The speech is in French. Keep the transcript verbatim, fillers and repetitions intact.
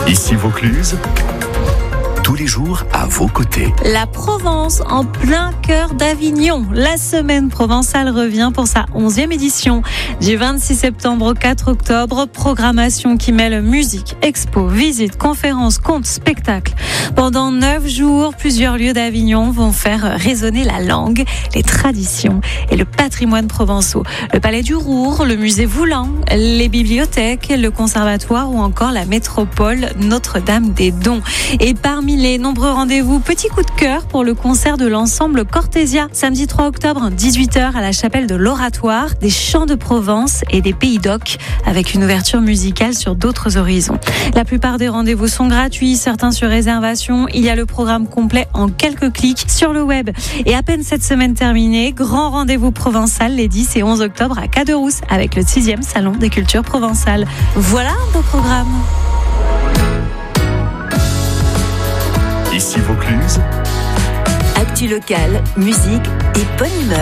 Ici Vaucluse, tous les jours à vos côtés. La Provence, en plein cœur d'Avignon. La semaine provençale revient pour sa onzième édition. Du vingt-six septembre au quatre octobre, programmation qui mêle musique, expo, visites, conférences, contes, spectacles. Pendant neuf jours, plusieurs lieux d'Avignon vont faire résonner la langue, les traditions et le patrimoine provençaux. Le Palais du Roure, le musée Voulant, les bibliothèques, le conservatoire ou encore la métropole Notre-Dame-des-Dons. Et parmi les nombreux rendez-vous, petit coup de cœur pour le concert de l'ensemble Cortésia, samedi trois octobre, dix-huit heures à la chapelle de l'Oratoire, des chants de Provence et des Pays d'Oc, avec une ouverture musicale sur d'autres horizons. La plupart des rendez-vous sont gratuits, certains sur réservation. Il y a le programme complet en quelques clics sur le web. Et à peine cette semaine terminée, grand rendez-vous provençal les dix et onze octobre à Caderousse, avec le sixième salon des cultures provençales. Voilà un beau programme. Ici Vaucluse, actu locale, musique et bonne humeur.